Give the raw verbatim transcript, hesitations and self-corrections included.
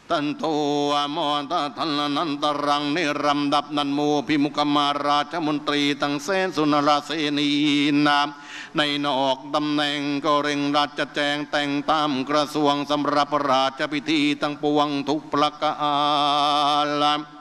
ตันโตอมอตทันนันตรังนิรัมดับนันโมพิมุขมาราชมนตรีตั้งเสนสุนราเสนีนามในนอกตำแหน่งก็เร่งราชแจงแต่งตามกระทรวงสำหรับราชพิธีตั้งปวงทุกประการ